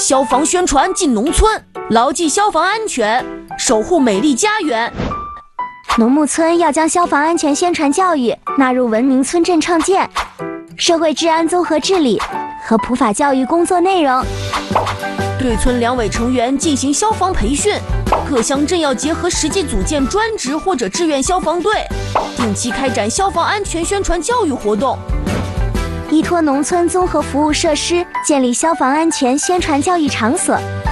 消防宣传进农村，牢记消防安全，守护美丽家园。 农牧村要将消防安全宣传教育纳入文明村镇创建、社会治安综合治理和普法教育工作内容。 对村两委成员进行消防培训，各乡镇要结合实际组建专职或者志愿消防队，定期开展消防安全宣传教育活动。 依托农村综合服务设施，建立消防安全宣传教育场所，